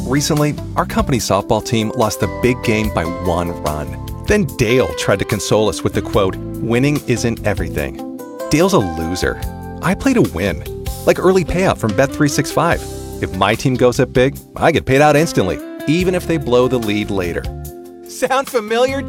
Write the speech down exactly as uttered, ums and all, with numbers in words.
Recently, our company softball team lost the big game by one run. Then Dale tried to console us with the quote, "Winning isn't everything." Dale's a loser. I play to win. Like early payout from Bet three sixty-five. If my team goes up big, I get paid out instantly, even if they blow the lead later. Sound familiar?